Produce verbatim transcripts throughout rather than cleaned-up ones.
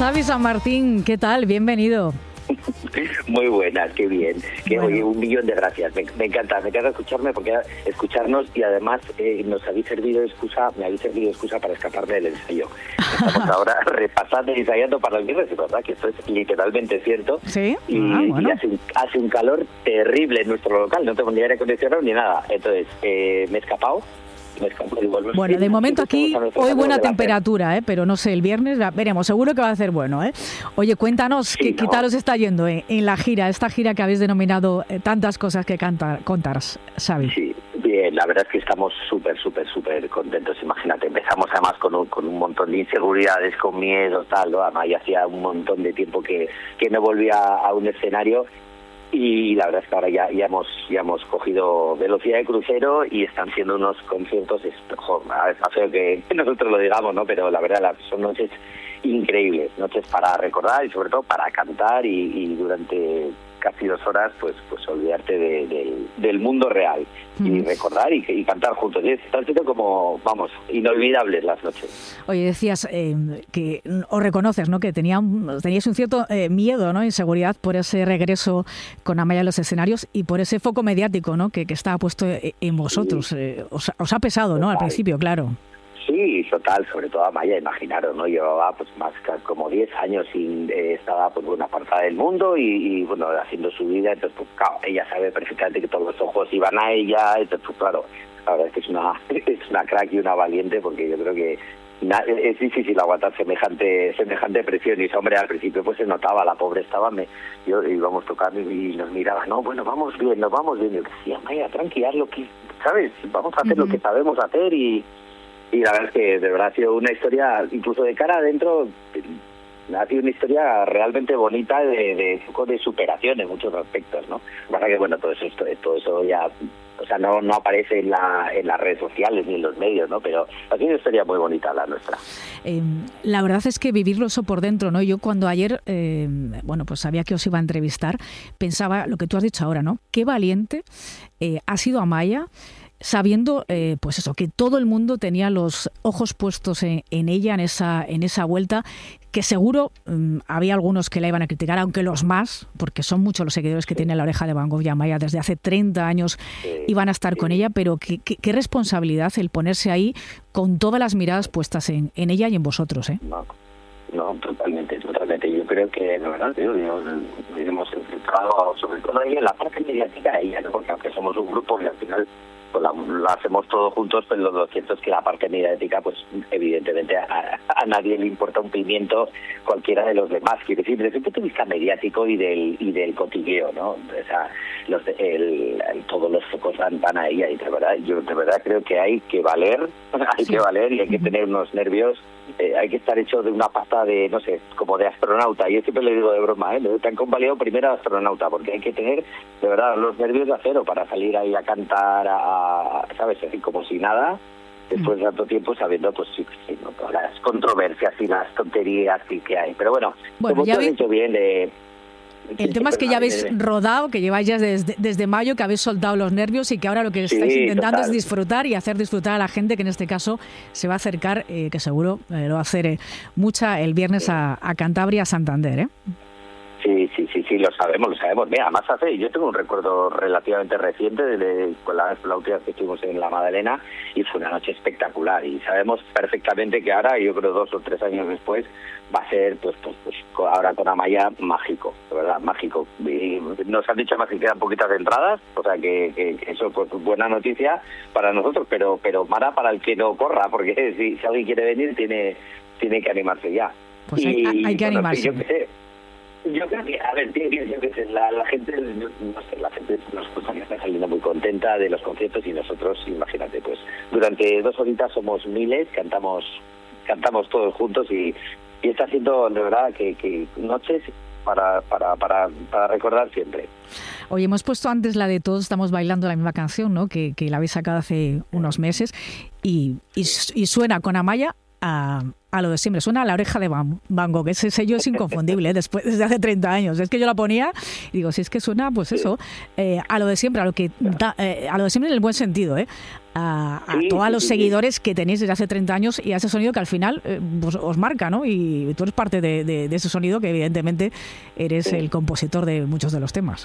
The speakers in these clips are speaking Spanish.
Xavi San Martín, ¿qué tal? Bienvenido. Muy buenas, qué bien. Que, bueno. Oye, un millón de gracias. Me, me encanta, me encanta escucharme porque escucharnos y además eh, nos habéis servido de excusa, me habéis servido de excusa para escaparme del ensayo. Estamos ahora repasando y ensayando para el viernes, es verdad que esto es literalmente cierto. Sí. Y, ah, bueno. y hace, un, hace un calor terrible en nuestro local, no tengo ni aire acondicionado ni nada. Entonces, eh, me he escapado. Bueno, de momento aquí hoy buena temperatura, ¿eh? Pero no sé, el viernes veremos, seguro que va a ser bueno, ¿eh? Oye, cuéntanos, sí, ¿qué, no. ¿qué tal os está yendo eh, en la gira, esta gira que habéis denominado eh, tantas cosas que cantar, contar, Xavi? Sí, bien, la verdad es que estamos súper, súper, súper contentos, imagínate, empezamos además con un, con un montón de inseguridades, con miedo, tal, ¿no? Además ya hacía un montón de tiempo que, que no volvía a un escenario. Y la verdad es que ahora ya, ya hemos ya hemos cogido velocidad de crucero y están siendo unos conciertos, jo, es más feo que nosotros lo digamos, ¿no? Pero la verdad son noches increíbles, noches para recordar y sobre todo para cantar y, y durante casi dos horas pues pues olvidarte de, de, del mundo real mm. y recordar y, y cantar juntos. Y están siendo como, vamos, inolvidables las noches. Oye, decías eh, que o reconoces, ¿no? Que tenía, teníais un cierto eh, miedo, ¿no? Inseguridad por ese regreso con Amaya a los escenarios y por ese foco mediático, ¿no? Que, que estaba puesto en vosotros. Sí. Eh, os, os ha pesado, ¿no? Al principio, claro. Sí, total, sobre todo Amaya, imaginaros, ¿no? Llevaba pues más como diez años sin eh, estaba pues una apartada del mundo y, y bueno, haciendo su vida, entonces pues claro, ella sabe perfectamente que todos los ojos iban a ella, entonces pues claro, la verdad es que es una es una crack y una valiente porque yo creo que na, es difícil aguantar semejante semejante presión y hombre, al principio pues se notaba, la pobre estaba, me, yo íbamos tocando y nos miraba, no, bueno, vamos bien, nos vamos bien, yo decía, Amaya, tranquila, haz lo que, ¿sabes? Vamos a hacer uh-huh. lo que sabemos hacer y Y la verdad es que de verdad ha sido una historia, incluso de cara adentro, ha sido una historia realmente bonita de, de, de superación en muchos aspectos, ¿no? Pasa que bueno, todo eso, todo eso ya, o sea, no no aparece en la en las redes sociales ni en los medios, ¿no? Pero ha sido una historia muy bonita la nuestra. Eh, la verdad es que vivirlo eso por dentro, ¿no? Yo cuando ayer, eh, bueno, pues sabía que os iba a entrevistar, pensaba lo que tú has dicho ahora, ¿no? Qué valiente eh, ha sido Amaya, sabiendo, eh, pues eso, que todo el mundo tenía los ojos puestos en, en ella, en esa, en esa vuelta, que seguro um, había algunos que la iban a criticar, aunque los más, porque son muchos los seguidores que sí. tiene La Oreja de Van Gogh y Amaya, desde hace treinta años sí, iban a estar sí. con ella, pero qué, qué, qué responsabilidad el ponerse ahí con todas las miradas puestas en, en ella y en vosotros, ¿eh? No. No, totalmente, totalmente. Yo creo que, la verdad, tío, yo, hemos enfocado sobre todo ahí en la parte mediática de ella, ¿no? Porque aunque somos un grupo y al final pues la, la hacemos todos juntos, pero lo cierto es que la parte mediática, pues evidentemente a, a nadie le importa un pimiento cualquiera de los demás. Quiere decir, desde el punto de vista mediático y del y del cotilleo, ¿no? O sea, los, el, el, todos los focos van, van a ella y de verdad, yo de verdad creo que hay que valer, hay sí. que valer y hay que tener unos nervios. Eh, hay que estar hecho de una pasta de, no sé, como de astronauta. Yo siempre le digo de broma, ¿eh? Te han convalidado primero astronauta, porque hay que tener, de verdad, los nervios de acero para salir ahí a cantar, a, a ¿sabes? Así como si nada, después de tanto tiempo sabiendo, pues sí, sí, ¿no? Todas las controversias y las tonterías que, que hay. Pero bueno, bueno como ya tú has dicho bien de... El tema es que ya habéis rodado, que lleváis ya desde, desde mayo, que habéis soltado los nervios y que ahora lo que estáis sí, intentando total. es disfrutar y hacer disfrutar a la gente que en este caso se va a acercar, eh, que seguro eh, lo va a hacer eh, mucha el viernes sí. a, a Cantabria, a Santander, ¿eh? Sí, sí, sí, sí, lo sabemos, lo sabemos. Mira, además hace, yo tengo un recuerdo relativamente reciente de, de con la, la última vez que estuvimos en La Madalena y fue una noche espectacular y sabemos perfectamente que ahora, yo creo dos o tres años después, va a ser, pues, pues, pues ahora con Amaya, mágico, de verdad, mágico. Y nos han dicho más que quedan poquitas entradas, o sea que, que, que eso pues buena noticia para nosotros, pero pero mala para el que no corra, porque si, si alguien quiere venir tiene tiene que animarse ya. Pues hay, y, hay que bueno, animarse. Yo, qué sé, yo creo que, a ver, yo qué sé, la, la gente, no, no sé, la gente nos pues, está saliendo muy contenta de los conciertos y nosotros, imagínate, pues durante dos horitas somos miles, cantamos cantamos todos juntos y Y está haciendo, de verdad, que, que noches para, para, para, para recordar siempre. Oye, hemos puesto antes la de Todos estamos bailando la misma canción, ¿no? Que, que la habéis sacado hace unos meses y, y, y suena con Amaya a, a lo de siempre. Suena a La Oreja de Van, Van Gogh. Ese sello es inconfundible, ¿eh? Después, desde hace treinta años. Es que yo la ponía y digo, si es que suena, pues eso, eh, a lo de siempre, a lo que da, eh, a lo de siempre en el buen sentido, ¿eh? A, a sí, todos sí, los sí, seguidores sí. que tenéis desde hace treinta años y a ese sonido que al final eh, pues, os marca, ¿no? Y tú eres parte de, de, de ese sonido que evidentemente eres sí. el compositor de muchos de los temas.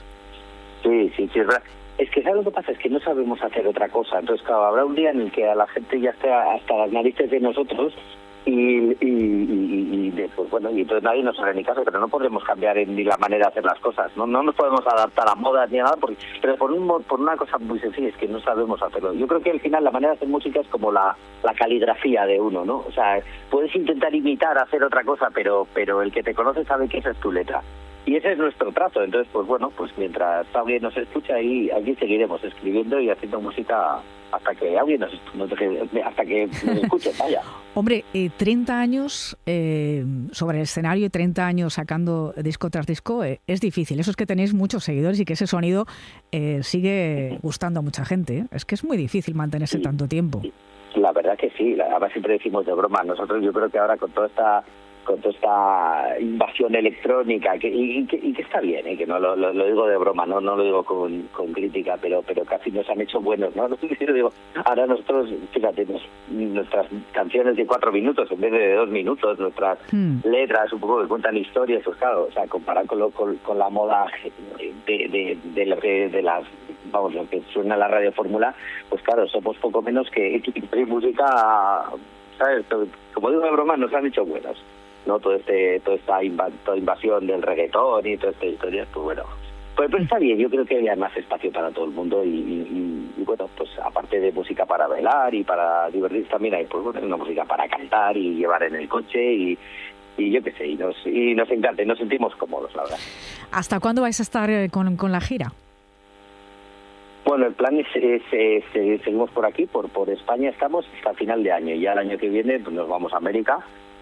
Sí, sí, sí, es verdad. Es que ¿sabes lo que pasa? Es que no sabemos hacer otra cosa. Entonces, claro, habrá un día en el que a la gente ya esté hasta las narices de nosotros y, y, y, y de, pues bueno, y entonces nadie nos hará ni caso, pero no podremos cambiar ni la manera de hacer las cosas. No no nos podemos adaptar a modas ni a nada, porque, pero por, un, por una cosa muy sencilla, es que no sabemos hacerlo. Yo creo que al final la manera de hacer música es como la, la caligrafía de uno, ¿no? O sea, puedes intentar imitar, hacer otra cosa, pero, pero el que te conoce sabe que esa es tu letra. Y ese es nuestro trato. Entonces, pues bueno, pues mientras alguien nos escucha, ahí aquí seguiremos escribiendo y haciendo música hasta que alguien nos, hasta que nos escuche, vaya. Hombre, eh, treinta años eh, sobre el escenario y treinta años sacando disco tras disco, eh, es difícil. Eso es que tenéis muchos seguidores y que ese sonido eh, sigue gustando a mucha gente, ¿eh? Es que es muy difícil mantenerse sí, tanto tiempo. La verdad que sí. Además siempre decimos de broma. Nosotros yo creo que ahora con toda esta con toda esta invasión electrónica que, y, y, que, y que está bien, ¿eh? Que no lo, lo, lo digo de broma, no no lo digo con, con crítica, pero pero casi nos han hecho buenos, ¿no? Yo digo, ahora nosotros, fíjate, nos, nuestras canciones de cuatro minutos en vez de dos minutos, nuestras hmm. letras un poco que cuentan historias, pues claro, o sea, comparado con, lo, con, con la moda de, de, de, lo que, de las, vamos, lo que suena en la radio fórmula, pues claro, somos poco menos que, que música, ¿sabes? Como digo de broma, nos han hecho buenos. No todo este toda esta inv- toda invasión del reggaetón y toda esta historia, pues bueno, pues, pues está bien. Yo creo que había más espacio para todo el mundo y, y, y bueno, pues aparte de música para bailar y para divertirse también hay pues bueno, una música para cantar y llevar en el coche y y yo qué sé, y nos y nos encanta, y nos sentimos cómodos, la verdad. ¿Hasta cuándo vais a estar eh, con con la gira? Bueno, el plan es, es, es, es seguimos por aquí, por por España estamos hasta final de año. Ya el año que viene pues nos vamos a América.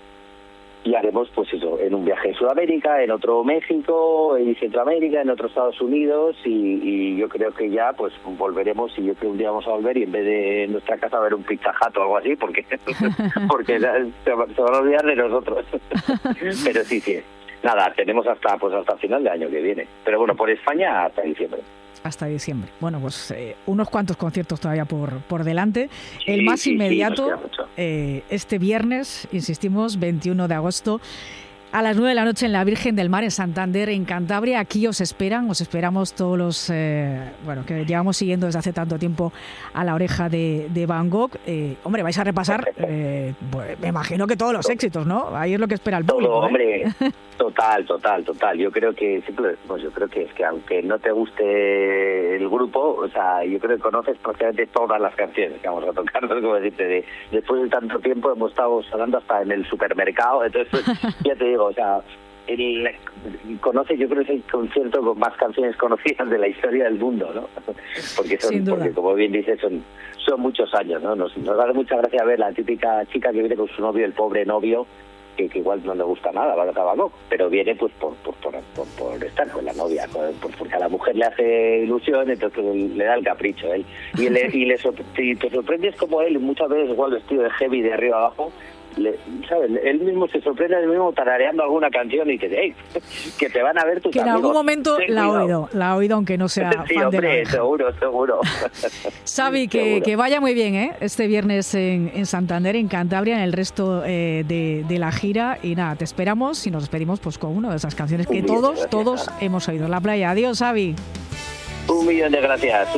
Y haremos, pues eso, en un viaje en Sudamérica, en otro México, en Centroamérica, en otros Estados Unidos, y, y yo creo que ya, pues, volveremos, y yo creo que un día vamos a volver, y en vez de en nuestra casa ver un Pizza Hut o algo así, porque porque se van a olvidar de nosotros. Pero sí, sí. Nada, tenemos hasta pues hasta final de año que viene. Pero bueno, por España hasta diciembre. Hasta diciembre. Bueno, pues eh, unos cuantos conciertos todavía por, por delante. Sí, el más sí, inmediato, sí, eh, este viernes, insistimos, veintiuno de agosto, a las nueve de la noche en la Virgen del Mar, en Santander, en Cantabria. Aquí os esperan, os esperamos todos los, eh, bueno, que llevamos siguiendo desde hace tanto tiempo a La Oreja de, de Van Gogh. Eh, hombre, vais a repasar, eh, pues, me imagino que todos los éxitos, ¿no? Ahí es lo que espera el público. Todo, ¿eh? hombre, total, total, total. Yo creo que, siempre lo decimos, yo creo que es que aunque no te guste el grupo, o sea, yo creo que conoces prácticamente todas las canciones que vamos a tocar, no sé cómo decirte, de, después de tanto tiempo hemos estado sonando hasta en el supermercado, entonces, pues, ya te digo, o sea, el, conoce, yo creo que es el concierto con más canciones conocidas de la historia del mundo, ¿no? Porque son, porque como bien dices, son son muchos años, ¿no? Nos, nos da mucha gracia ver la típica chica que viene con su novio, el pobre novio, que, que igual no le gusta nada, va a tabaco, pero viene pues por por, por, por, por estar con la novia, por, porque a la mujer le hace ilusión, entonces le da el capricho él. Y, le, y, le, y te sorprendes como él, muchas veces igual vestido de heavy de arriba abajo, Le, ¿sabes? Él mismo se sorprende él mismo tarareando alguna canción y que, hey, que te van a ver tus que amigos. En algún momento la ha oído, la ha oído aunque no sea sí, fan hombre, de la seguro, seguro. Xavi, que, seguro. que vaya muy bien, ¿eh? Este viernes en, en Santander, en Cantabria, en el resto eh, de, de la gira. Y nada, te esperamos y nos despedimos pues con una de esas canciones que Un todos, gracias, todos hemos oído en la playa. Adiós, Xavi. Un millón de gracias.